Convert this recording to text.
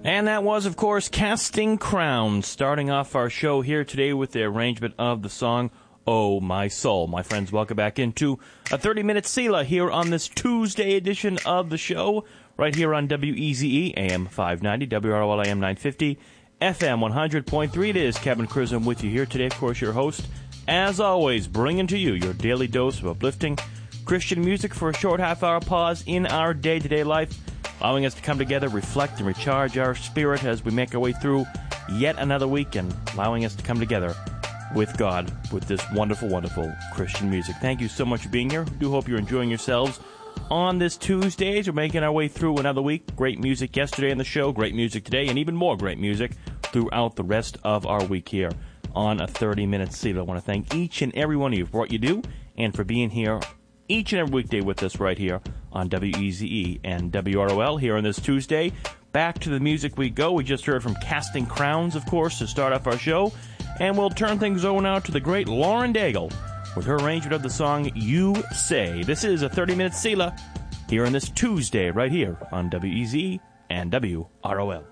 And that was, of course, Casting Crowns, starting off our show here today with the arrangement of the song, Oh My Soul. My friends, welcome back into a 30-minute Selah here on this Tuesday edition of the show, right here on WEZE, AM 590, WROL AM 950, FM 100.3. It is Kevin Cruz. I'm with you here today, of course, your host, as always, bringing to you your daily dose of uplifting Christian music for a short half-hour pause in our day-to-day life, allowing us to come together, reflect, and recharge our spirit as we make our way through yet another week, and allowing us to come together with God with this wonderful, wonderful Christian music. Thank you so much for being here. I do hope you're enjoying yourselves on this Tuesday as we're making our way through another week. Great music yesterday in the show, great music today, and even more great music throughout the rest of our week here on a 30-minute Selah. I want to thank each and every one of you for what you do and for being here each and every weekday with us right here on WEZE and WROL here on this Tuesday. Back to the music we go. We just heard from Casting Crowns, of course, to start off our show. And we'll turn things over now to the great Lauren Daigle with her arrangement of the song You Say. This is a 30-minute Selah here on this Tuesday right here on WEZE and WROL.